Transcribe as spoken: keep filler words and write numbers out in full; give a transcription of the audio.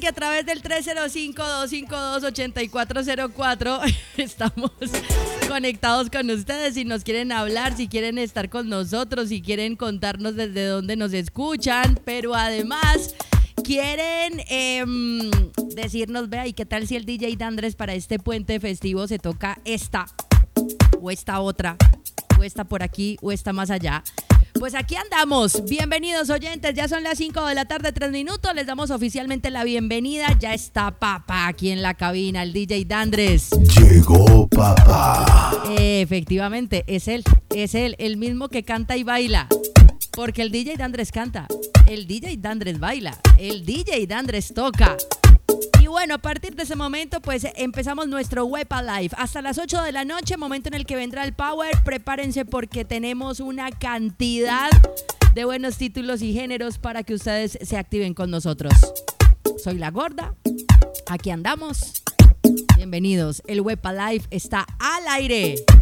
que a través del tres cero cinco, dos cinco dos, ocho cuatro cero cuatro estamos conectados con ustedes. Si nos quieren hablar, si quieren estar con nosotros, si quieren contarnos desde dónde nos escuchan, pero además quieren eh, decirnos, vea, ¿y qué tal si el D J Dandres para este puente festivo se toca esta o esta otra o esta por aquí o esta más allá? Pues aquí andamos. Bienvenidos, oyentes. Ya son las cinco de la tarde, tres minutos. Les damos oficialmente la bienvenida. Ya está papá aquí en la cabina, el D J Dandres. Llegó papá. Eh, efectivamente, es él. Es él, el mismo que canta y baila. Porque el D J Dandres canta, el D J Dandres baila, el D J Dandres toca. Y bueno, a partir de ese momento, pues empezamos nuestro Wepa Live. Hasta las ocho de la noche, momento en el que vendrá el Power. Prepárense porque tenemos una cantidad de buenos títulos y géneros para que ustedes se activen con nosotros. Soy la Gorda, aquí andamos. Bienvenidos, el Wepa Live está al aire.